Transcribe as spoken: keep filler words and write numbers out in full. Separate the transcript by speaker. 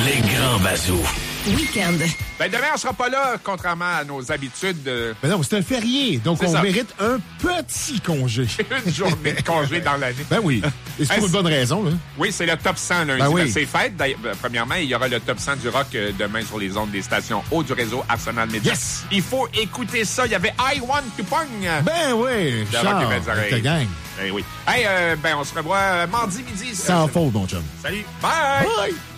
Speaker 1: Les grands bazous.
Speaker 2: Week-end.
Speaker 3: Ben, demain, on sera pas là, contrairement à nos habitudes. De...
Speaker 4: Ben non, c'est un férié, donc
Speaker 3: C'est
Speaker 4: on
Speaker 3: ça.
Speaker 4: mérite un petit congé.
Speaker 3: Une journée de congé dans l'année.
Speaker 4: Ben oui. Et c'est pour une bonne raison, là.
Speaker 3: Oui, c'est le top cent lundi.
Speaker 4: Ben oui.
Speaker 3: C'est fête. D'ailleurs, ben, premièrement, il y aura le top cent du rock euh, demain sur les ondes des stations haut du réseau Arsenal Media.
Speaker 4: Yes!
Speaker 3: Il faut écouter ça. Il y avait I Want to Pong.
Speaker 4: Ben oui,
Speaker 3: De
Speaker 4: Charles,
Speaker 3: Rock et Belles
Speaker 4: avec ta
Speaker 3: Oreilles.
Speaker 4: gang.
Speaker 3: Ben oui. Hey, euh, ben, on se revoit euh, mardi midi.
Speaker 4: Sans
Speaker 3: Euh,
Speaker 4: faute, mon chum.
Speaker 3: Salut. Bye!
Speaker 4: Bye!